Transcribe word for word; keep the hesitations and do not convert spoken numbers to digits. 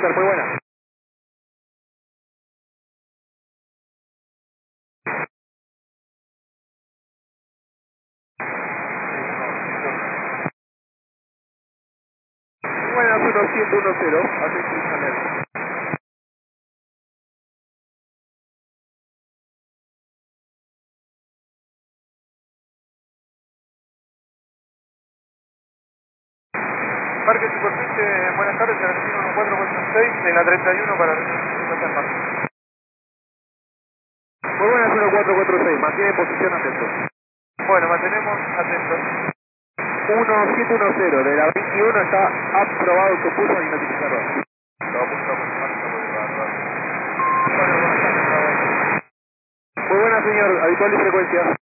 César, muy buena. Buenas, uno siete uno cero, atención Chanel. Parque Superficie, buenas tardes, Argentino uno cuatro cuatro seis, en la treinta y uno para Argentina. Muy buenas, uno cuatro cuatro seis, mantiene posición atento. Bueno, mantenemos atentos. uno siete uno cero, de la veintiuno está aprobado su curso y notificado. Muy buenas, señor, habitual y frecuencia.